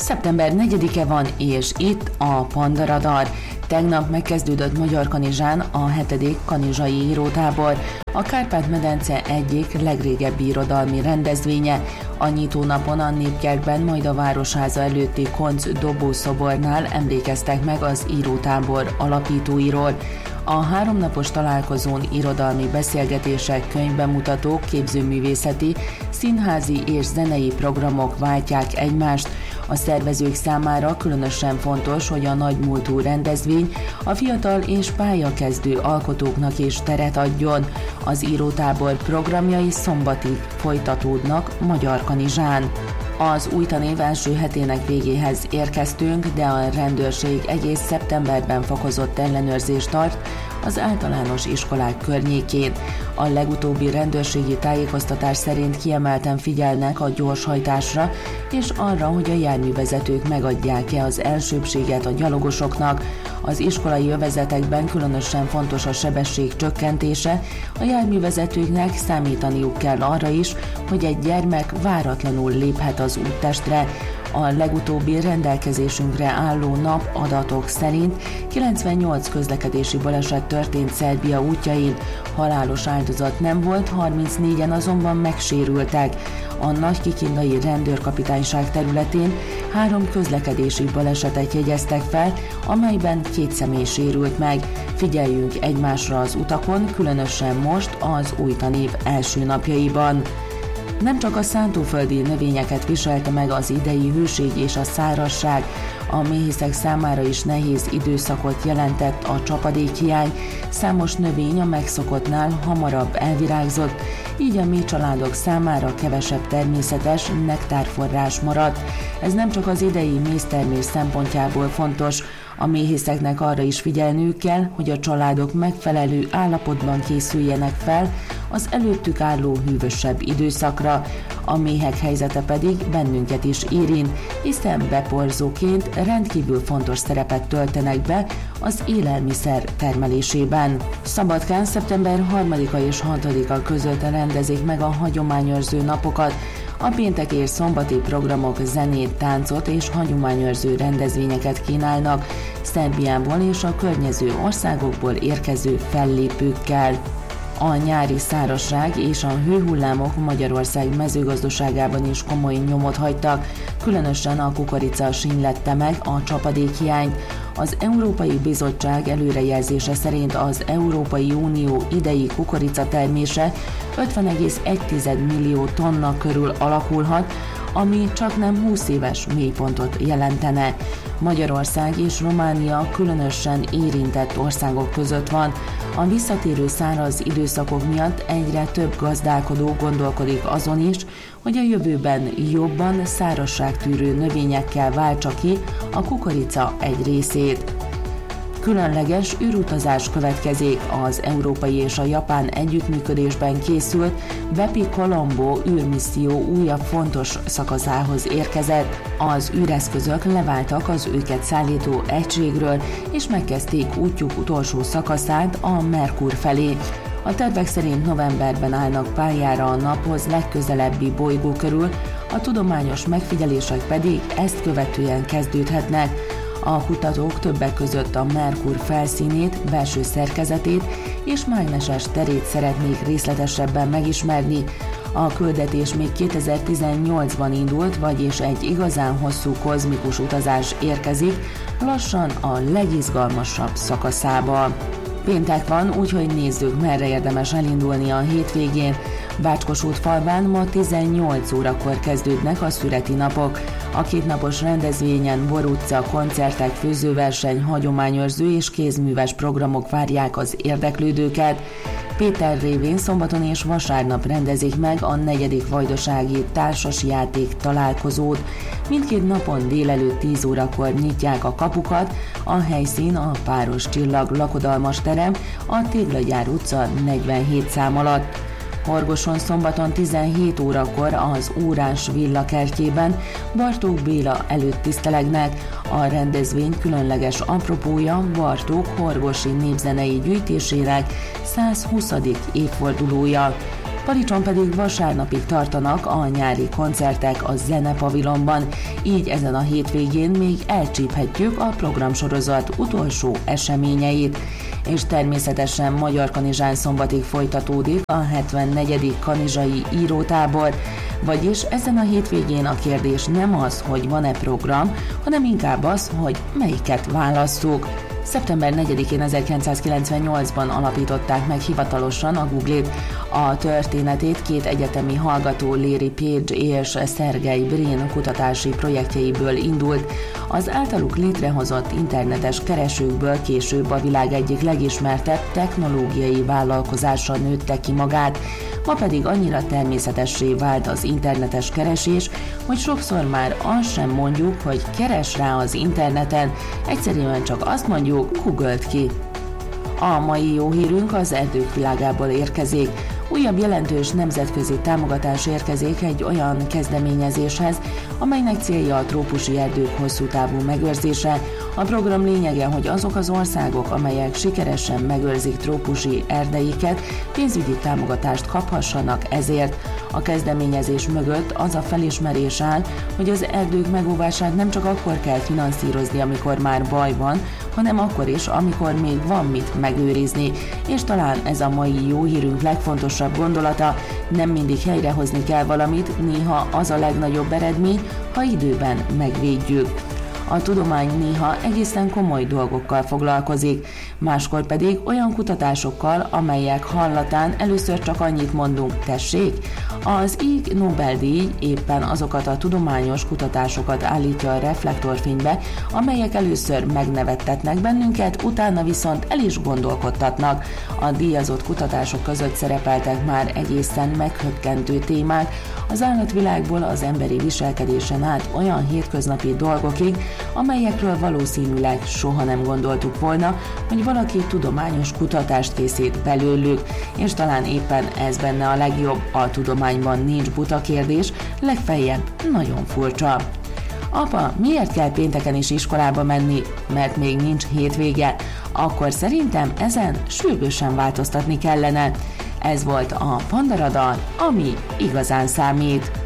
Szeptember 4-e van, és itt a Panda Radar. Tegnap megkezdődött Magyarkanizsán a 7. kanizsai írótábor, a Kárpát-medence egyik legrégebbi irodalmi rendezvénye. A nyitónapon a Népkertben, majd a Városháza előtti Koncz dobószobornál emlékeztek meg az írótábor alapítóiról. A 3 napos találkozón irodalmi beszélgetések, könyvbemutatók, képzőművészeti, színházi és zenei programok váltják egymást. A szervezők számára különösen fontos, hogy a nagymúltú rendezvény a fiatal és pályakezdő alkotóknak is teret adjon. Az írótábor programjai szombatig folytatódnak Magyarkanizsán. Az új tanév első hetének végéhez érkeztünk, de a rendőrség egész szeptemberben fokozott ellenőrzést tart az általános iskolák környékén. A legutóbbi rendőrségi tájékoztatás szerint kiemelten figyelnek a gyorshajtásra és arra, hogy a járművezetők megadják-e az elsőbbséget a gyalogosoknak. Az iskolai övezetekben különösen fontos a sebesség csökkentése, a járművezetőknek számítaniuk kell arra is, hogy egy gyermek váratlanul léphet az úttestre. A legutóbbi rendelkezésünkre álló nap adatok szerint 98 közlekedési baleset történt Szerbia útjain, halálos áldozat nem volt, 34-en azonban megsérültek. A Nagykikindai rendőrkapitányság területén 3 közlekedési balesetet jegyeztek fel, amelyben 2 személy sérült meg. Figyeljünk egymásra az utakon, különösen most az új tanév első napjaiban. Nem csak a szántóföldi növényeket viselte meg az idei hőség és a szárazság, a méhészek számára is nehéz időszakot jelentett a csapadékhiány, számos növény a megszokottnál hamarabb elvirágzott, így a méhcsaládok számára kevesebb természetes nektárforrás maradt. Ez nem csak az idei méztermés szempontjából fontos, a méhészeknek arra is figyelniük kell, hogy a családok megfelelő állapotban készüljenek fel az előttük álló hűvösebb időszakra. A méhek helyzete pedig bennünket is érint, hiszen beporzóként rendkívül fontos szerepet töltenek be az élelmiszer termelésében. Szabadkán szeptember 3-a és 6-a között rendezik meg a hagyományőrző napokat. A péntek és szombati programok zenét, táncot és hagyományőrző rendezvényeket kínálnak Szerbiából és a környező országokból érkező fellépőkkel. A nyári szárazság és a hőhullámok Magyarország mezőgazdaságában is komoly nyomot hagytak, különösen a kukorica sínylette meg a csapadékhiányt. Az Európai Bizottság előrejelzése szerint az Európai Unió idei kukorica termése 50,1 millió tonna körül alakulhat, ami csaknem 20 éves mélypontot jelentene. Magyarország és Románia különösen érintett országok között van. A visszatérő száraz időszakok miatt egyre több gazdálkodó gondolkodik azon is, hogy a jövőben jobban szárazságtűrő növényekkel váltsa ki a kukorica egy részét. Különleges űrutazás következik. Az európai és a japán együttműködésben készült Bepi Colombo űrmisszió újabb fontos szakaszához érkezett. Az űreszközök leváltak az őket szállító egységről, és megkezdték útjuk utolsó szakaszát, a Merkur felé. A tervek szerint novemberben állnak pályára a naphoz legközelebbi bolygó körül, a tudományos megfigyelések pedig ezt követően kezdődhetnek. A kutatók többek között a Merkur felszínét, belső szerkezetét és mágneses terét szeretnék részletesebben megismerni. A küldetés még 2018-ban indult, vagyis egy igazán hosszú kozmikus utazás érkezik, lassan a legizgalmasabb szakaszába. Péntek van, úgyhogy nézzük, merre érdemes elindulni a hétvégén. Bácskos-útfalván ma 18 órakor kezdődnek a szüreti napok. A 2 napos rendezvényen Bor utca, koncertek, főzőverseny, hagyományőrző és kézműves programok várják az érdeklődőket. Péter révén szombaton és vasárnap rendezik meg a 4. vajdasági társasjáték találkozót. Mindkét napon délelőtt 10 órakor nyitják a kapukat, a helyszín a Páros Csillag lakodalmas terem, a Téglagyár utca 47 szám alatt. Horgoson szombaton 17 órakor az Órás Villa kertjében Bartók Béla előtt tisztelegnek. A rendezvény különleges apropója Bartók horgosi népzenei gyűjtésének 120. évfordulója. Palicson pedig vasárnapig tartanak a nyári koncertek a Zenepavilonban, így ezen a hétvégén még elcsíphetjük a programsorozat utolsó eseményeit. És természetesen Magyar Kanizsán szombatig folytatódik a 74. kanizsai írótábor, vagyis ezen a hétvégén a kérdés nem az, hogy van-e program, hanem inkább az, hogy melyiket válasszuk. Szeptember 4-én 1998-ban alapították meg hivatalosan a Google-t. A történetét két egyetemi hallgató, Larry Page és Sergey Brin kutatási projektjeiből indult. Az általuk létrehozott internetes keresőkből később a világ egyik legismertebb technológiai vállalkozása nőtte ki magát. Ma pedig annyira természetessé vált az internetes keresés, hogy sokszor már azt sem mondjuk, hogy keres rá az interneten, egyszerűen csak azt mondjuk, Google-t ki. A mai jó hírünk az erdők világából érkezik. Újabb jelentős nemzetközi támogatás érkezik egy olyan kezdeményezéshez, amelynek célja a trópusi erdők hosszú távú megőrzése. A program lényege, hogy azok az országok, amelyek sikeresen megőrzik trópusi erdeiket, pénzügyi támogatást kaphassanak ezért. A kezdeményezés mögött az a felismerés áll, hogy az erdők megóvását nem csak akkor kell finanszírozni, amikor már baj van, hanem akkor is, amikor még van mit megőrizni. És talán ez a mai jó hírünk legfontosabb gondolata, nem mindig helyrehozni kell valamit, néha az a legnagyobb eredmény, ha időben megvédjük. A tudomány néha egészen komoly dolgokkal foglalkozik, máskor pedig olyan kutatásokkal, amelyek hallatán először csak annyit mondunk, tessék. Az Ig Nobel-díj éppen azokat a tudományos kutatásokat állítja a reflektorfénybe, amelyek először megnevettetnek bennünket, utána viszont el is gondolkodtatnak. A díjazott kutatások között szerepeltek már egészen meghökkentő témák, az állatvilágból az emberi viselkedésen át olyan hétköznapi dolgokig, amelyekről valószínűleg soha nem gondoltuk volna, hogy valaki tudományos kutatást készít belőlük, és talán éppen ez benne a legjobb, a tudományban nincs buta kérdés, legfeljebb nagyon furcsa. Apa, miért kell pénteken is iskolába menni, mert még nincs hétvége? Akkor szerintem ezen sürgősen változtatni kellene. Ez volt a Panda Radar, ami igazán számít.